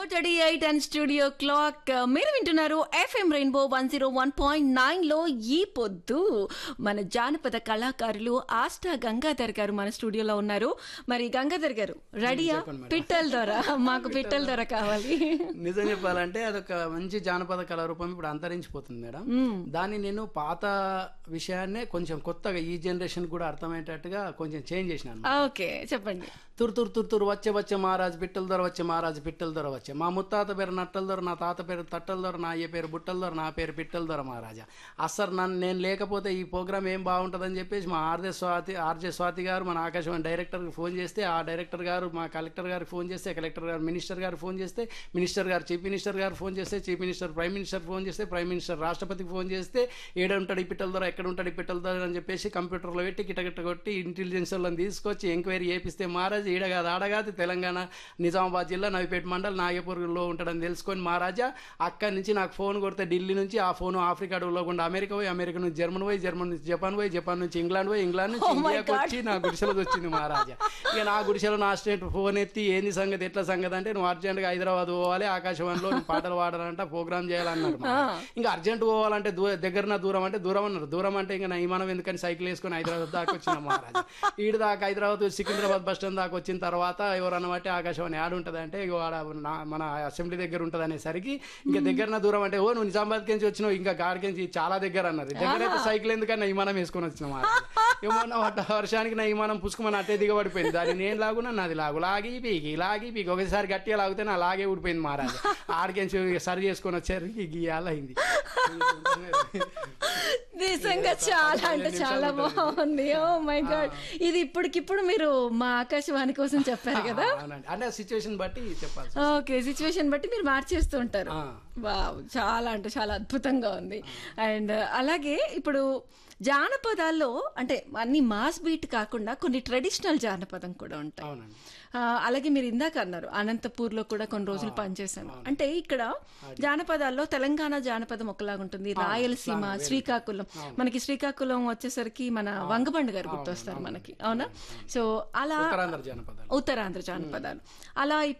4:38 and studio clock మీరు వింటున్నారు FM rainbow 101.9 లో ఈ పొద్దు మన జానపద కళాకారులు ఆస్టా గంగాధర్ గారు మన స్టూడియోలో ఉన్నారు. మరి గంగాధర్ గారు రెడీయా? పిట్టల దొర, మాకు పిట్టల దొర కావాలి. నిజం చెప్పాలంటే అదొక మంచి జానపద కళారూపం ఇప్పుడు అంతరించిపోతుంది మేడం. దాన్ని నేను పాత విషయాన్నే కొంచెం కొత్తగా ఈ జనరేషన్ కూడా అర్థమయ్యేటట్టుగా కొంచెం చేంజ్ చేసినాను. ఓకే, చెప్పండి. తురు వచ్చే వచ్చే మహారాజు పిట్టల దొర వచ్చే మహారాజు పిట్టల దొర వచ్చే మా ముత్తాత పేరు నట్టల దొర, నా తాత పేరు తట్టల దొర, నా అయ్య పేరు బుట్టల దొర, నా పేరు పిట్టల దొర మహారాజా. అసలు నేను లేకపోతే ఈ ప్రోగ్రామ్ ఏం బాగుంటుందని చెప్పేసి మా ఆర్జే స్వాతి గారు మన ఆకాశవాణి డైరెక్టర్కి ఫోన్ చేస్తే, ఆ డైరెక్టర్ గారు మా కలెక్టర్ గారికి ఫోన్ చేస్తే, కలెక్టర్ గారు మినిస్టర్ గారు ఫోన్ చేస్తే, మినిస్టర్ గారు చీఫ్ మినిస్టర్ గారు ఫోన్ చేస్తే, chief minister prime minister phone చేస్తే, ప్రైమ్ మినిస్టర్ రాష్ట్రపతికి ఫోన్ చేస్తే, ఏడ ఉంటాడు ఈ పిట్టల దొర, ఎక్కడ ఉంటాడు ఈ పిట్టల దొర అని చెప్పేసి కంప్యూటర్లో పెట్టి గిటగిట్ట కొట్టి ఇంటెలిజెన్స్ వాళ్ళని తీసుకొచ్చి ఎంక్వైరీ చేపిస్తే మహారాజు ఈడ కాదు ఆడ కాదు తెలంగాణ నిజామాబాద్ జిల్లా నవిపేట మండల్ నాగపూర్లో ఉంటాడని తెలుసుకొని మహారాజా అక్కడి నుంచి నాకు ఫోన్ కొడితే ఢిల్లీ నుంచి ఆ ఫోన్ ఆఫ్రికా అడవుల్లో కూడా అమెరికా పోయి, అమెరికా నుంచి జర్మన్ పోయి, జర్మన్ నుంచి జపాన్ పోయి, జపాన్ నుంచి ఇంగ్లాండ్ పోయి, ఇంగ్లాండ్ నుంచి ఇండియాకి వచ్చి నా గుడిసెలకు వచ్చింది మహారాజా. ఇక నా గుడిసెలో నా స్టేట్ ఫోన్ ఎత్తి ఏంది సంగతి ఎట్లా సంగతి అంటే, నువ్వు అర్జెంట్గా హైదరాబాద్ పోవాలి, ఆకాశవాణిలో నువ్వు పాటలు పాడాలంట, ప్రోగ్రామ్ చేయాలన్నారు. ఇంకా అర్జెంట్ పోవాలంటే దగ్గర దూరం అంటే దూరం అన్నారు. దూరం అంటే ఇంకా నా విమానం ఎందుకని సైకిల్ వేసుకొని హైదరాబాద్ దాకా వచ్చిన మహారాజా. ఈడు దాకా హైదరాబాద్ సికింద్రాబాద్ బస్ స్టాండ్ దాకా వచ్చిన తర్వాత ఎవరన్నా బట్టి ఆకాశవాణి యాడ్ ఉంటుంది అంటే మన అసెంబ్లీ దగ్గర ఉంటుంది అనేసరికి ఇంకా దగ్గర దూరం అంటే, ఓ నువ్వు నిజామాబాద్కి నుంచి వచ్చినావు, ఇంకా గాడికి చాలా దగ్గర అన్నారు. దగ్గర అయితే సైకిల్ ఎందుకని నా విమానం వేసుకొని వచ్చిన ఏమన్నా వర్షానికి నా విమానం పుసుకుమని అట్టే దిగబడిపోయింది. దాన్ని నేను లాగున్నా నాది లాగి పీకి ఒకసారి గట్టిగా లాగితే నా లాగే ఊడిపోయింది మహారాజా. ఆడికి సరి చేసుకొని వచ్చేసరికి గీయాలైంది. నిజంగా చాలా అంటే చాలా బాగుంది. ఓ మై గాడ్, ఇది ఇప్పటికిప్పుడు మీరు మా ఆకాశవాణి కోసం చెప్పారు కదా, అంటే సిచ్యువేషన్ బట్టి చెప్పాలి. ఓకే, సిచ్యువేషన్ బట్టి మీరు మార్చేస్తూ ఉంటారు. వావ్, చాలా అంటే చాలా అద్భుతంగా ఉంది. అండ్ అలాగే ఇప్పుడు జానపదాల్లో అంటే అన్ని మాస్ బీట్ కాకుండా కొన్ని ట్రెడిషనల్ జానపదం కూడా ఉంటాయి. అలాగే మీరు ఇందాక అన్నారు అనంతపూర్లో కూడా కొన్ని రోజులు పనిచేశాను అంటే, ఇక్కడ జానపదాల్లో తెలంగాణ జానపదం ఒకలాగా ఉంటుంది, రాయలసీమ, శ్రీకాకుళం, మనకి శ్రీకాకుళం వచ్చేసరికి మన వంగబండు గారు గుర్తొస్తారు మనకి, అవునా? సో అలా ఉత్తరాంధ్ర జానపదాలు అలా